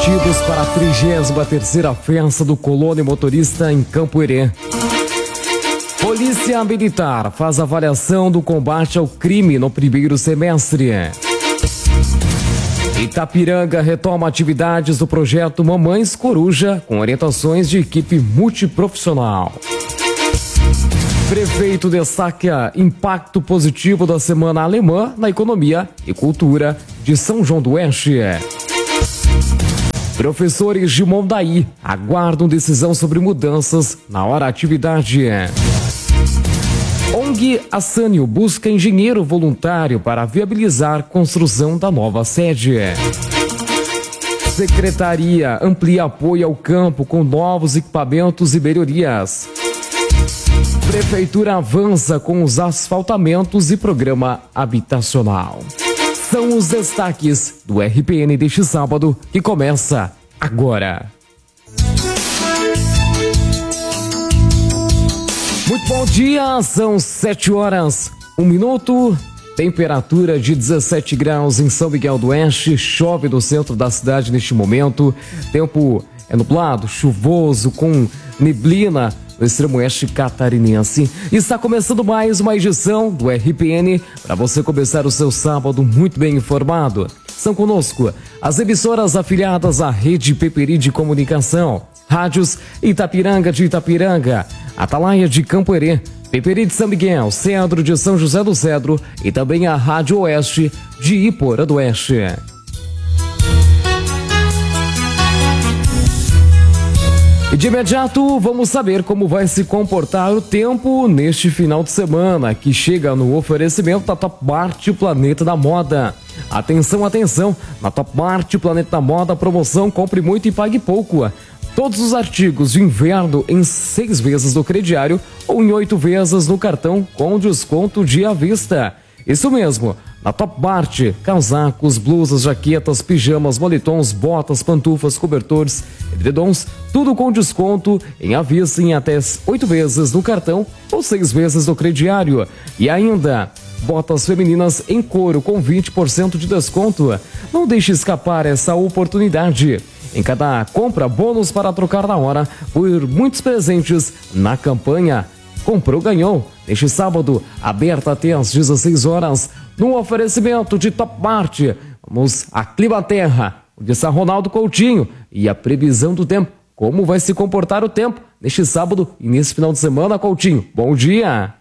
admitidos para a 33ª festa do Colônia Motorista em Campo Herê. Polícia Militar faz avaliação do combate ao crime no primeiro semestre. Itapiranga retoma atividades do projeto Mamães Coruja com orientações de equipe multiprofissional. Prefeito destaca impacto positivo da Semana Alemã na economia e cultura de São João do Oeste. Professores de Mondaí aguardam decisão sobre mudanças na hora atividade. ONG Assânio busca engenheiro voluntário para viabilizar construção da nova sede. Secretaria amplia apoio ao campo com novos equipamentos e melhorias. Prefeitura avança com os asfaltamentos e programa habitacional. São os destaques do RPN deste sábado, que começa agora. Muito bom dia, são 7h01, temperatura de 17 graus em São Miguel do Oeste, chove no centro da cidade neste momento, tempo é nublado, chuvoso, com neblina no extremo oeste catarinense. Está começando mais uma edição do RPN para você começar o seu sábado muito bem informado. São conosco as emissoras afiliadas à Rede Peperi de Comunicação, rádios Itapiranga de Itapiranga, Atalaia de Campo Herê, Peperi de São Miguel, Cedro de São José do Cedro e também a Rádio Oeste de Iporã do Oeste. E de imediato vamos saber como vai se comportar o tempo neste final de semana, que chega no oferecimento da Top Mart Planeta da Moda. Atenção, atenção! Na Top Mart Planeta da Moda, promoção Compre Muito e Pague Pouco. Todos os artigos de inverno em 6 vezes no crediário ou em 8 vezes no cartão com desconto de à vista. Isso mesmo, na Top Mart, casacos, blusas, jaquetas, pijamas, moletons, botas, pantufas, cobertores, edredons, tudo com desconto em à vista em até 8 vezes no cartão ou 6 vezes no crediário. E ainda, botas femininas em couro com 20% de desconto. Não deixe escapar essa oportunidade. Em cada compra, bônus para trocar na hora por muitos presentes na campanha Comprou, Ganhou. Neste sábado, aberta até às 16 horas, no oferecimento de Top Mart. Vamos a Climaterra, de São Ronaldo Coutinho e a previsão do tempo. Como vai se comportar o tempo neste sábado e nesse final de semana, Coutinho? Bom dia!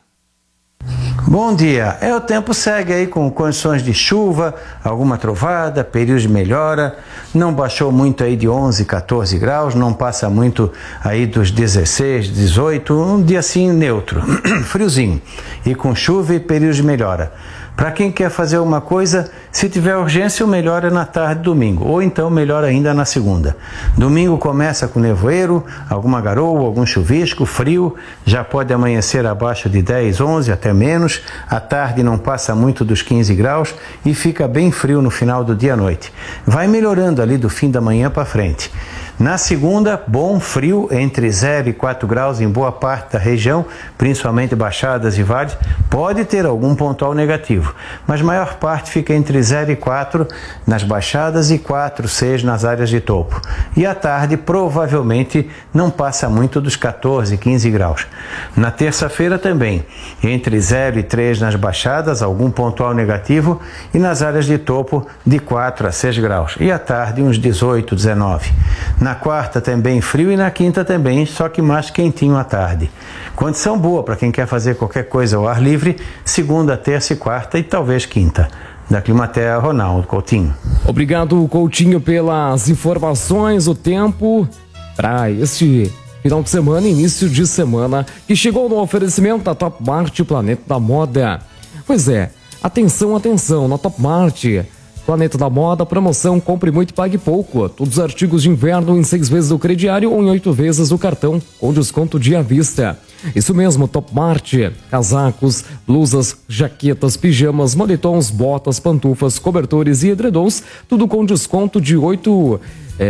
Bom dia, o tempo segue aí com condições de chuva, alguma trovada, período de melhora, não baixou muito aí de 11, 14 graus, não passa muito aí dos 16, 18, um dia assim neutro, friozinho, e com chuva e período de melhora. Para quem quer fazer uma coisa, se tiver urgência, o melhor é na tarde domingo, ou então melhor ainda na segunda. Domingo começa com nevoeiro, alguma garoa, algum chuvisco, frio, já pode amanhecer abaixo de 10, 11, até menos. À tarde não passa muito dos 15 graus e fica bem frio no final do dia à noite. Vai melhorando ali do fim da manhã para frente. Na segunda, bom frio, entre 0 e 4 graus em boa parte da região, principalmente baixadas e vales, pode ter algum pontual negativo, mas maior parte fica entre 0 e 4 nas baixadas e 4, 6 nas áreas de topo. E à tarde, provavelmente, não passa muito dos 14, 15 graus. Na terça-feira também, entre 0 e 3 nas baixadas, algum pontual negativo, e nas áreas de topo, de 4 a 6 graus. E à tarde, uns 18, 19. Na quarta também frio e na quinta também, só que mais quentinho à tarde. Condição boa para quem quer fazer qualquer coisa ao ar livre, segunda, terça e quarta e talvez quinta. Da Climaterra, Ronaldo Coutinho. Obrigado, Coutinho, pelas informações. O tempo para este final de semana, início de semana, que chegou no oferecimento da Top Mart Planeta da Moda. Pois é, atenção, atenção, na Top Mart Planeta da Moda, promoção Compre Muito e Pague Pouco. Todos os artigos de inverno em 6 vezes do crediário ou em 8 vezes do cartão, com desconto de à vista. Isso mesmo, Top Mart, casacos, blusas, jaquetas, pijamas, moletons, botas, pantufas, cobertores e edredons, tudo com desconto de 8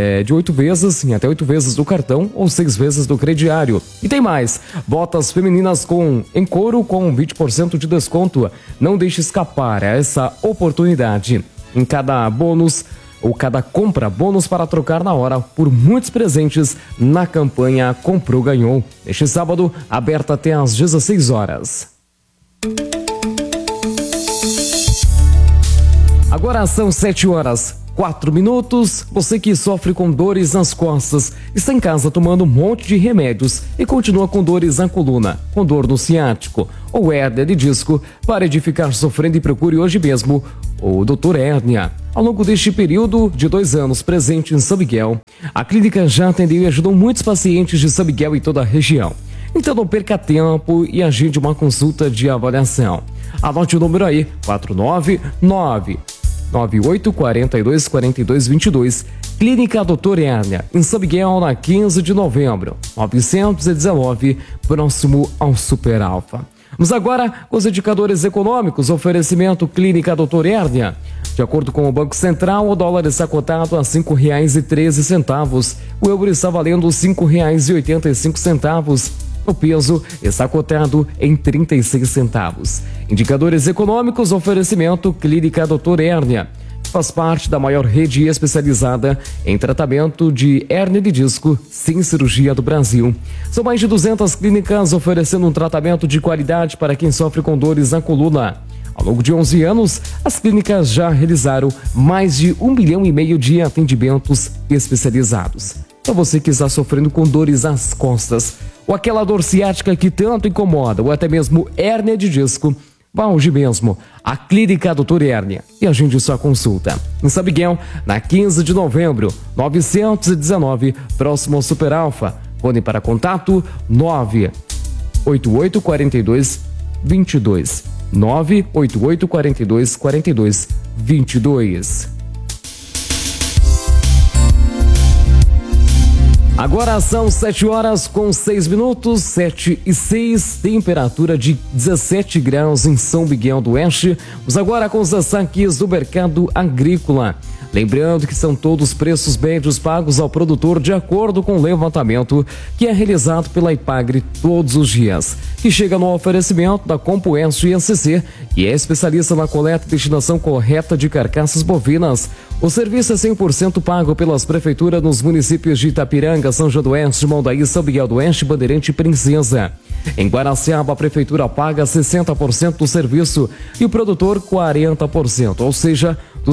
vezes, em até 8 vezes do cartão ou 6 vezes do crediário. E tem mais, botas femininas em couro com 20% de desconto. Não deixe escapar essa oportunidade. Em cada bônus, ou cada compra bônus para trocar na hora por muitos presentes na campanha Comprou Ganhou. Neste sábado, aberta até às 16 horas. Agora são 7h04. Você que sofre com dores nas costas, está em casa tomando um monte de remédios e continua com dores na coluna, com dor no ciático ou hérnia de disco, pare de ficar sofrendo e procure hoje mesmo o Dr. Hérnia. Ao longo deste período de 2 anos presente em São Miguel, a clínica já atendeu e ajudou muitos pacientes de São Miguel e toda a região. Então não perca tempo e agende uma consulta de avaliação. Anote o número aí, 499-9842-4222, Clínica Dr. Hérnia, em São Miguel, na 15 de novembro, 919, próximo ao Super Alfa. Vamos agora com os indicadores econômicos. Oferecimento Clínica Dr. Hérnia. De acordo com o Banco Central, o dólar está cotado a R$ 5,13. O euro está valendo R$ 5,85. O peso está cotado em 36 centavos. Indicadores econômicos, oferecimento Clínica Dr. Hérnia. Faz parte da maior rede especializada em tratamento de hérnia de disco sem cirurgia do Brasil. São mais de 200 clínicas oferecendo um tratamento de qualidade para quem sofre com dores na coluna. Ao longo de 11 anos, as clínicas já realizaram mais de 1,5 milhão de atendimentos especializados. Para você que está sofrendo com dores nas costas, ou aquela dor ciática que tanto incomoda, ou até mesmo hérnia de disco, vá hoje mesmo à Clínica Dr. Hérnia e agende sua consulta. Em São Miguel, na 15 de novembro, 919, próximo ao Super Alfa. Fone para contato 988-42-22. 988-42-4222. Agora são 7h06, 7h06, temperatura de 17 graus em São Miguel do Oeste. Vamos agora com os destaques do mercado agrícola. Lembrando que são todos preços médios pagos ao produtor de acordo com o levantamento que é realizado pela Ipagre todos os dias, que chega no oferecimento da Compoense SC, que é especialista na coleta e destinação correta de carcaças bovinas. O serviço é 100% pago pelas prefeituras nos municípios de Itapiranga, São João do Oeste, Mondaí, São Miguel do Oeste, Bandeirante e Princesa. Em Guaraciaba, a prefeitura paga 60% do serviço e o produtor 40%, ou seja, R$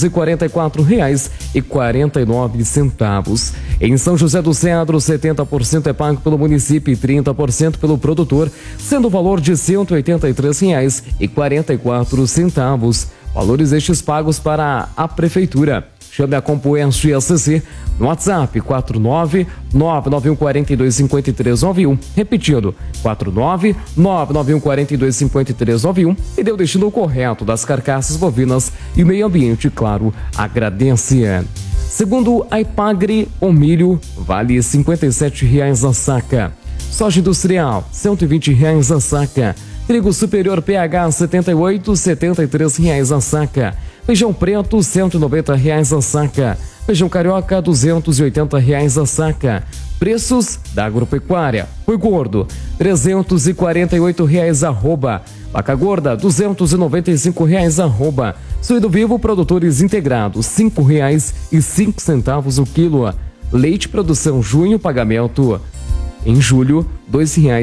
244,49. Em São José do Cedro, 70% é pago pelo município e 30% pelo produtor, sendo o valor de R$ 183,44. Valores estes pagos para a prefeitura. Chame a Compoense SC no WhatsApp 49991425391, repetindo 49991425391, e dê o destino correto das carcaças bovinas e o meio ambiente, claro, agradece. Segundo a Ipagre, o milho vale R$ 57,00 a saca, soja industrial R$ 120,00 a saca, trigo superior PH 78, R$ 73,00 a saca, feijão preto R$ 190,00 a saca, feijão carioca R$ 280,00 a saca. Preços da agropecuária: boi gordo R$ 348,00 arroba, vaca gorda R$ 295,00 arroba, suíno vivo produtores integrados R$ 5,05 o quilo, leite produção junho pagamento em julho R$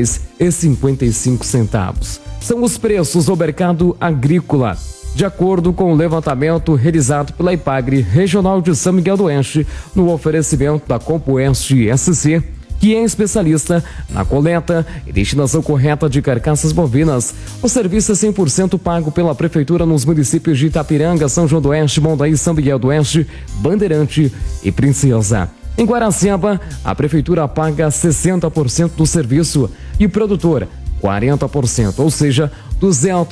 2,55. São os preços do mercado agrícola, de acordo com o levantamento realizado pela Ipagre Regional de São Miguel do Oeste, no oferecimento da Compoense SC, que é especialista na coleta e destinação correta de carcaças bovinas. O serviço é 100% pago pela prefeitura nos municípios de Itapiranga, São João do Oeste, Mondaí, São Miguel do Oeste, Bandeirante e Princesa. Em Guaraciaba, a prefeitura paga 60% do serviço e o produtor 40%, ou seja, R$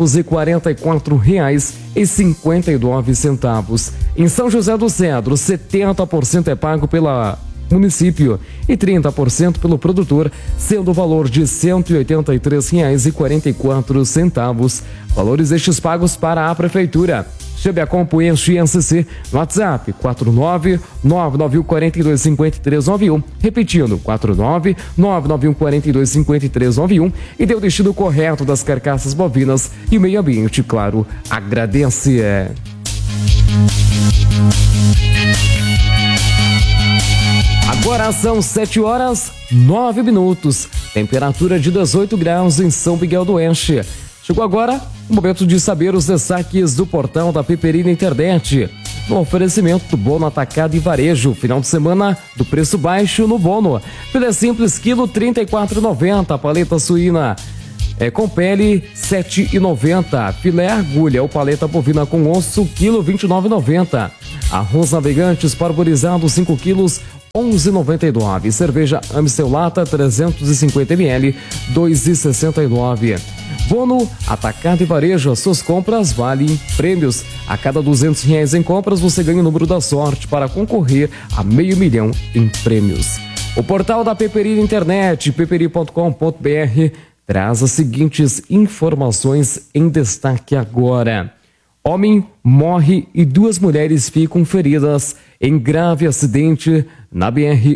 244,59. Em São José do Cedro, 70% é pago pela município e 30% pelo produtor, sendo o valor de R$ 183,44. Valores estes pagos para a prefeitura. Chame a Compoense SC no WhatsApp 49991425391, repetindo 49991425391, e dê o destino correto das carcaças bovinas e o meio ambiente, claro, agradece. Agora são 7h09, temperatura de 18 graus em São Miguel do Oeste. Chegou agora o momento de saber os destaques do portal da Peperi na internet. No oferecimento do Bono Atacado e Varejo, final de semana do preço baixo no Bono. Filé simples, quilo R$ 34,90. Paleta suína com pele R$ 7,90. Filé agulha ou paleta bovina com osso, quilo R$ 29,90. Arroz Navegantes parborizado 5 quilos, R$ 11,99. Cerveja Amstel Lata 350 ml, R$ 2,69. Bono Atacado e Varejo, as suas compras valem prêmios. A cada R$200 em compras você ganha o número da sorte para concorrer a R$500 mil em prêmios. O portal da Peperi na internet, peperi.com.br, traz as seguintes informações em destaque agora. Homem morre e 2 mulheres ficam feridas em grave acidente na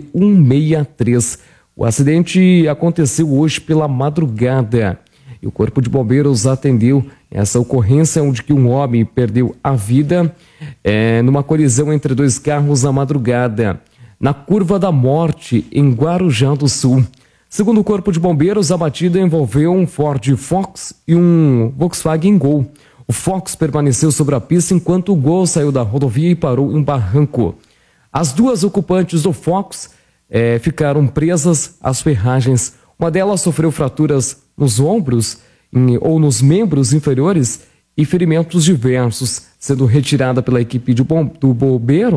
BR-163. O acidente aconteceu hoje pela madrugada e o Corpo de Bombeiros atendeu essa ocorrência onde que um homem perdeu a vida numa colisão entre 2 carros na madrugada, na Curva da Morte, em Guarujá do Sul. Segundo o Corpo de Bombeiros, a batida envolveu um Ford Focus e um Volkswagen Gol. O Focus permaneceu sobre a pista enquanto o Gol saiu da rodovia e parou em barranco. As 2 ocupantes do Focus ficaram presas às ferragens. Uma delas sofreu fraturas nos ombros ou nos membros inferiores e ferimentos diversos, sendo retirada pela equipe do bombeiro,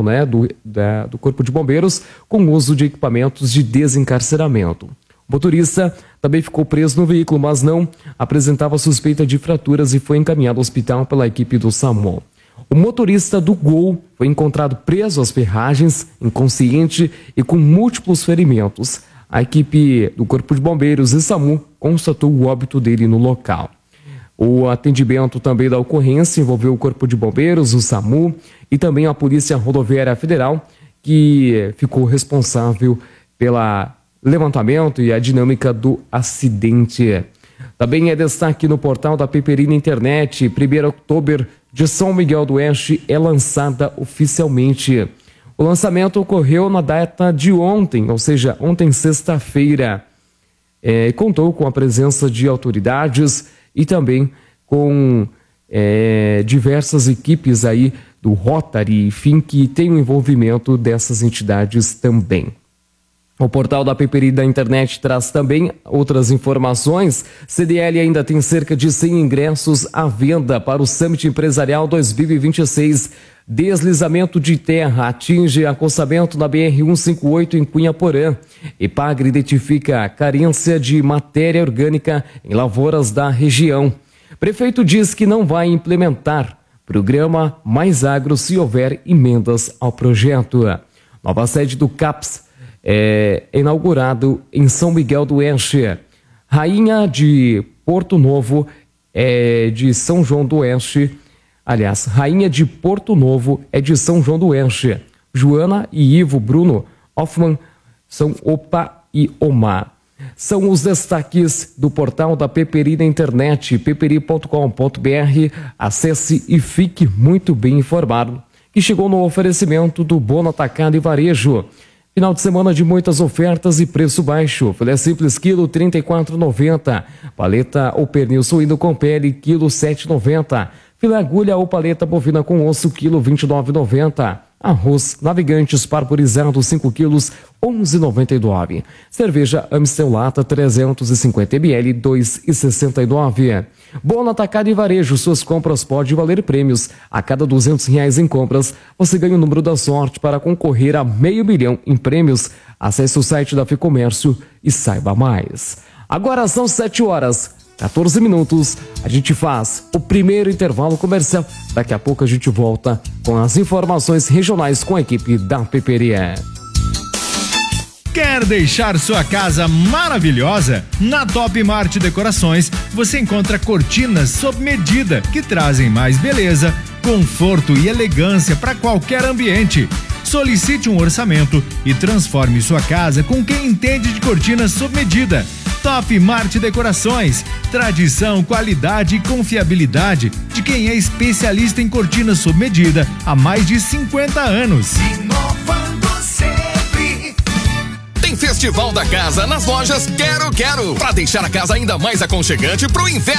do Corpo de Bombeiros, com uso de equipamentos de desencarceramento. O motorista também ficou preso no veículo, mas não apresentava suspeita de fraturas e foi encaminhado ao hospital pela equipe do SAMU. O motorista do Gol foi encontrado preso às ferragens, inconsciente e com múltiplos ferimentos. A equipe do Corpo de Bombeiros e SAMU constatou o óbito dele no local. O atendimento também da ocorrência envolveu o Corpo de Bombeiros, o SAMU e também a Polícia Rodoviária Federal, que ficou responsável pelo levantamento e a dinâmica do acidente. Também é destaque no portal da Peperi na internet. 1º Oktober de São Miguel do Oeste é lançada oficialmente. O lançamento ocorreu na data de ontem, ou seja, ontem sexta-feira. Contou com a presença de autoridades e também com diversas equipes aí do Rotary, enfim, que tem o envolvimento dessas entidades também. O portal da Peperi da internet traz também outras informações. CDL ainda tem cerca de 100 ingressos à venda para o Summit Empresarial 2026. Deslizamento de terra atinge acostamento na BR-158 em Cunhaporã. Epagre identifica carência de matéria orgânica em lavouras da região. Prefeito diz que não vai implementar programa Mais Agro se houver emendas ao projeto. Nova sede do CAPS inaugurado em São Miguel do Oeste. Rainha de Porto Novo de São João do Oeste. Aliás, Rainha de Porto Novo é de São João do Oeste. Joana e Ivo Bruno Hoffman são Opa e Oma. São os destaques do portal da Peperi na internet, peperi.com.br. Acesse e fique muito bem informado, que chegou no oferecimento do Bono Atacado e Varejo. Final de semana de muitas ofertas e preço baixo. Filé simples, quilo R$ 34,90. Paleta ou pernil suíno com pele, quilo R$ 7,90. Filé agulha ou paleta bovina com osso, quilo R$ 29,90. Arroz Navegantes parborizado 5 quilos, R$ 11,99. Cerveja Amstel Lata 350 ml, R$ 2,69. Bono Atacado e Varejo, suas compras podem valer prêmios. A cada R$200 em compras, você ganha o número da sorte para concorrer a R$500 mil em prêmios. Acesse o site da FEComércio e saiba mais. Agora são 7h14. A gente faz o primeiro intervalo comercial. Daqui a pouco a gente volta com as informações regionais com a equipe da Peperi. Quer deixar sua casa maravilhosa? Na Top Mart Decorações você encontra cortinas sob medida que trazem mais beleza, conforto e elegância para qualquer ambiente. Solicite um orçamento e transforme sua casa com quem entende de cortinas sob medida. Top Mart Decorações, tradição, qualidade e confiabilidade de quem é especialista em cortinas sob medida há mais de 50 anos. Inovando sempre, Tem Festival da Casa nas lojas Quero Quero, para deixar a casa ainda mais aconchegante pro inverno.